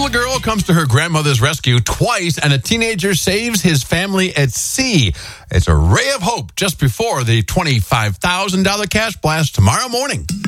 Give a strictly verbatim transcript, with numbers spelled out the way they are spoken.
little girl comes to her grandmother's rescue twice, and a teenager saves his family at sea. It's a ray of hope just before the twenty-five thousand dollars cash blast tomorrow morning.